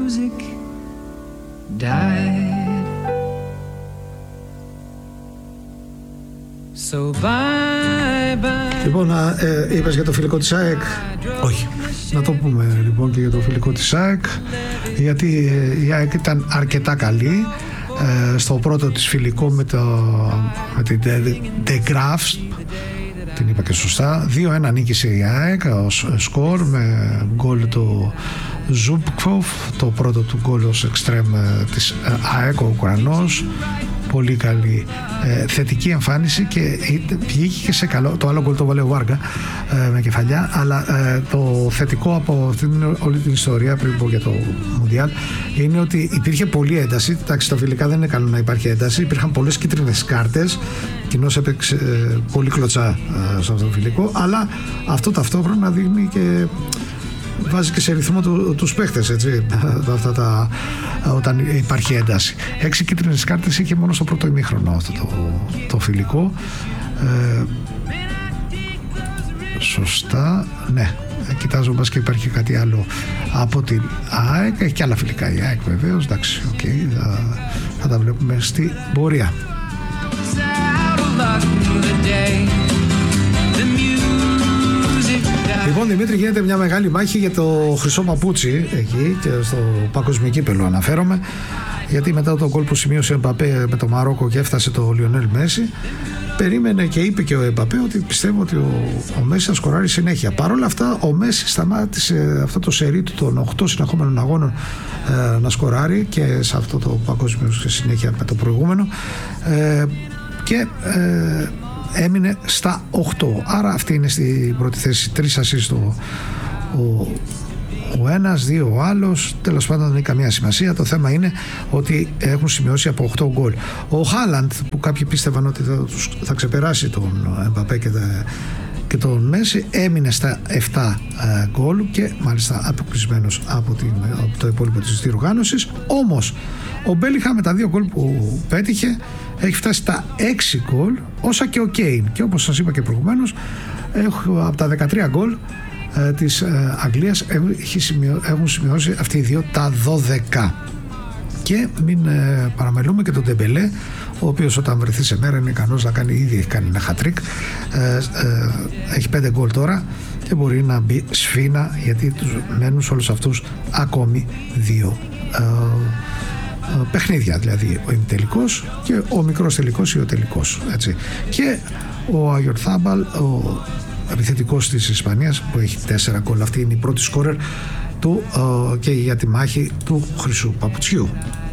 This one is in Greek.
music died. So bye bye. Λοιπόν, είπες για το φιλικό της ΑΕΚ? Όχι. Να το πούμε λοιπόν και για το φιλικό της ΑΕΚ, γιατί η ΑΕΚ ήταν αρκετά καλή στο πρώτο της φιλικό με την De Graafs, την είπα και σωστά. 2-1 νίκησε η ΑΕΚ ως σκορ με γκολ του Ζουμπκοφ, το πρώτο του γκολ ως εξτρέμ της ΑΕΚ, ο Ουκρανός. Πολύ καλή θετική εμφάνιση και βγήκε και σε καλό. Το άλλο γκολ το βάλε ο Βάργα με κεφαλιά, αλλά το θετικό από αυτήν όλη την ιστορία, πριν πω για το Μουντιάλ, είναι ότι υπήρχε πολλή ένταση. Εντάξει, στα φιλικά δεν είναι καλό να υπάρχει ένταση, υπήρχαν πολλές κίτρινες κάρτες, κοινώς έπαιξε πολύ κλωτσά σε αυτό το φιλικό, αλλά αυτό ταυτόχρονα δείχνει και βάζει και σε ρυθμό τους παίχτες, έτσι, όταν υπάρχει ένταση. 6 κίτρινες κάρτες είχε μόνο στο πρώτο ημίχρονο αυτό το φιλικό. Σωστά, ναι. Κοιτάζω μπας και υπάρχει κάτι άλλο από την ΑΕΚ. Έχει και άλλα φιλικά η ΑΕΚ βεβαίως. Εντάξει, θα τα βλέπουμε στην πορεία. Λοιπόν, Δημήτρη, γίνεται μια μεγάλη μάχη για το χρυσό παπούτσι εκεί και στο παγκοσμιο κύπελλο αναφέρομαι, γιατί μετά το γκολ που σημείωσε ο Εμπαπέ με το Μαρόκο και έφτασε το Λιονέλ Μέση, περίμενε και είπε και ο Εμπαπέ ότι πιστεύω ότι ο Μέση θα σκοράρει συνέχεια. Παρ' όλα αυτά ο Μέση σταμάτησε αυτό το σερί του των 8 συνεχόμενων αγώνων να σκοράρει και σε αυτό το παγκόσμιο συνέχεια με το προηγούμενο και έμεινε στα 8. Άρα αυτή είναι στην πρώτη θέση. 3 ασίστ ο ένας, 2 ο άλλος. Τέλος πάντων δεν έχει καμία σημασία. Το θέμα είναι ότι έχουν σημειώσει από 8 γκολ. Ο Χάλαντ, που κάποιοι πίστευαν ότι θα ξεπεράσει τον Εμπαπέ και τον Μέση, έμεινε στα 7 γκολ και μάλιστα αποκλεισμένος από το υπόλοιπο της διοργάνωσης. Όμως ο Μπέλιγχαμ με τα 2 γκολ που πέτυχε έχει φτάσει στα 6 γκολ, όσα και ο Κέιν. Και όπως σας είπα και προηγουμένως, από τα 13 γκολ της Αγγλίας έχουν σημειώσει αυτοί οι δύο τα 12. Και μην παραμελούμε και τον Ντεμπελέ, ο οποίος όταν βρεθεί σε μέρα είναι ικανός να κάνει, ήδη έχει κάνει ένα χατρίκ, έχει 5 γκολ τώρα και μπορεί να μπει σφήνα, γιατί τους μένουν σε όλους αυτούς ακόμη 2 παιχνίδια, δηλαδή ο ημιτελικός και ο μικρός τελικός ή ο τελικός, έτσι. Και ο Αγιορθάμπαλ, ο επιθετικός της Ισπανίας, που έχει 4 γκολ, αυτή είναι η πρώτη σκόρερ του και για τη μάχη του χρυσού παπουτσιού.